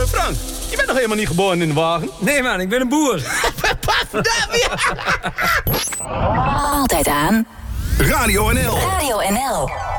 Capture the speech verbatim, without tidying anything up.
Frank, je bent nog helemaal niet geboren in de wagen. Nee man, ik ben een boer. Altijd aan. Radio N L. Radio N L.